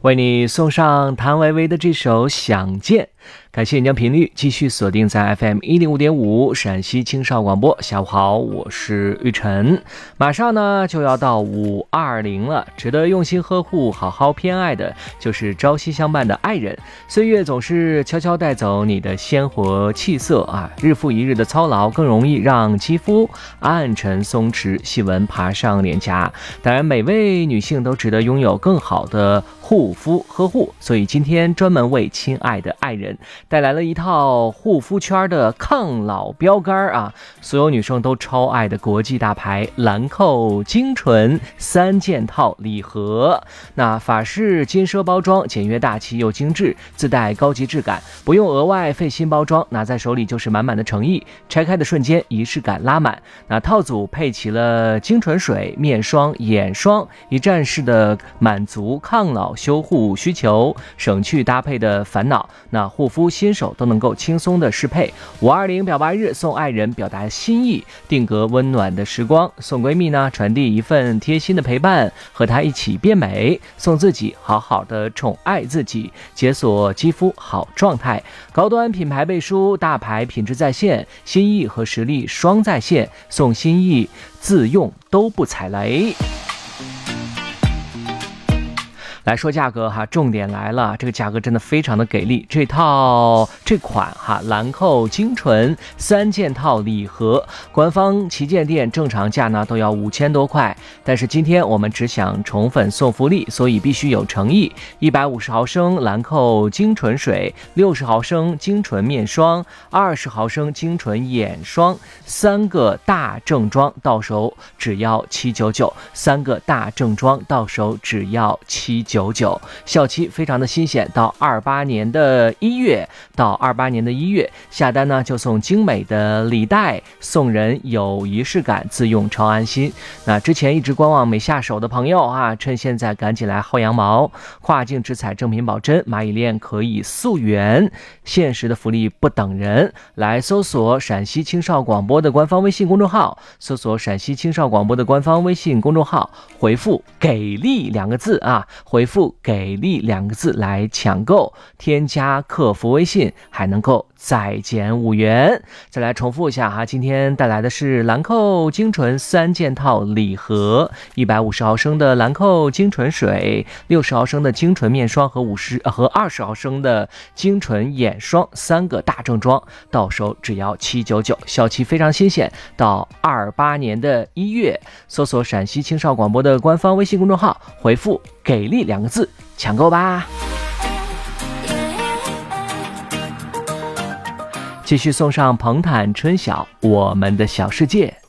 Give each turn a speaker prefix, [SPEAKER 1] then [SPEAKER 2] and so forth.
[SPEAKER 1] 为你送上谭维维的这首《想见》。感谢你将频率继续锁定在 FM105.5 陕西青少广播。下午好，我是玉晨。马上呢就要到520了，值得用心呵护好好偏爱的就是朝夕相伴的爱人。岁月总是悄悄带走你的鲜活气色啊，日复一日的操劳更容易让肌肤暗沉松弛，细纹爬上脸颊。当然每位女性都值得拥有更好的护肤呵护，所以今天专门为亲爱的爱人带来了一套护肤圈的抗老标杆啊，所有女生都超爱的国际大牌兰蔻精纯3件套礼盒。那法式金奢包装，简约大气又精致，自带高级质感，不用额外费心包装，拿在手里就是满满的诚意，拆开的瞬间仪式感拉满。那套组配齐了精纯水、面霜、眼霜，一站式的满足抗老修护需求，省去搭配的烦恼。那护肤新手都能够轻松的适配。520表白日送爱人表达心意，定格温暖的时光；送闺蜜呢，传递一份贴心的陪伴，和她一起变美；送自己，好好的宠爱自己，解锁肌肤好状态。高端品牌背书，大牌品质在线，心意和实力双在线，送心意，自用都不踩雷。来说价格哈，重点来了，这个价格真的非常的给力。这款哈兰蔻精纯3件套礼盒，官方旗舰店正常价呢都要5000多块，但是今天我们只想宠粉送福利，所以必须有诚意。150毫升兰蔻精纯水，60毫升精纯面霜，20毫升精纯眼霜，3个大正装到手只要799，3个大正装到手只要799，效期非常的新鲜，到28年的1月，下单呢就送精美的礼袋，送人有仪式感，自用超安心。那之前一直观望没下手的朋友啊，趁现在赶紧来薅羊毛，跨境直采正品保真，蚂蚁链可以溯源，限时的福利不等人。来搜索陕西青少广播的官方微信公众号，回复给力2个字啊，回复给力2个字来抢购，添加客服微信还能够再减5元。再来重复一下哈，今天带来的是兰蔻精纯3件套礼盒，150毫升的兰蔻精纯水，60毫升的精纯面霜和20毫升的精纯眼霜，3个大正装到手只要799，效期非常新鲜，到28年的1月。搜索陕西青少广播的官方微信公众号，回复给力2个字抢购吧。继续送上彭坦春晓，我们的小世界。